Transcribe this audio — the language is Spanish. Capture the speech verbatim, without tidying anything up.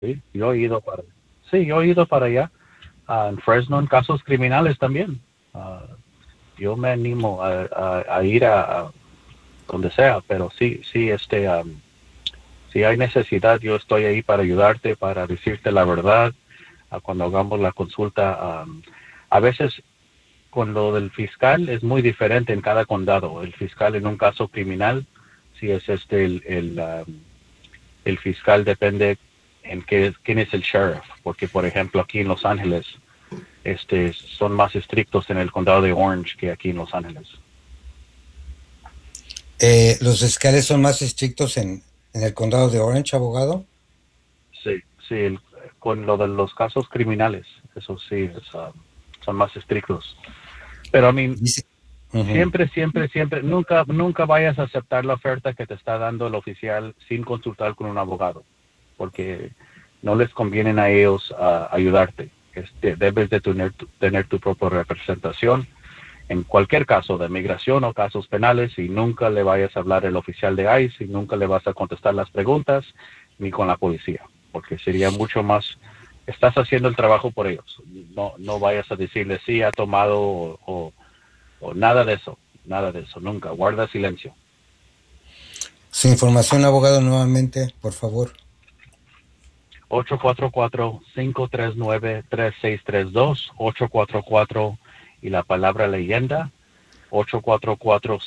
Sí, yo he ido para, sí, yo he ido para allá, ah, en Fresno, en casos criminales también. Ah, yo me animo a, a- a ir a, a donde sea, pero sí, sí, este, am, si hay necesidad, yo estoy ahí para ayudarte, para decirte la verdad, a cuando hagamos la consulta. Am, a veces con lo del fiscal es muy diferente en cada condado. El fiscal en un caso criminal, si es este el, el, um, el fiscal depende en qué, quién es el sheriff, porque por ejemplo aquí en Los Ángeles este, son más estrictos en el condado de Orange que aquí en Los Ángeles. Eh, ¿los fiscales son más estrictos en, en el condado de Orange, abogado? Sí, sí, el- con lo de los casos criminales, eso sí, es, um, son más estrictos. Pero a mí, Dice. Ujú. siempre, siempre, siempre, nunca, nunca vayas a aceptar la oferta que te está dando el oficial sin consultar con un abogado, porque no les conviene a ellos uh, ayudarte. Este, debes de tener, tener tu propia representación en cualquier caso de migración o casos penales y nunca le vayas a hablar al oficial de ICE y nunca le vas a contestar las preguntas ni con la policía, porque sería mucho más, estás haciendo el trabajo por ellos. No, no vayas a decirle sí, ha tomado o, o o nada de eso, nada de eso, nunca. Guarda silencio. Su información, abogado, nuevamente, por favor. ocho cuatro cuatro, cinco tres nueve, tres seis tres dos, ocho cuatro cuatro y la palabra leyenda, ocho cuatro cuatro,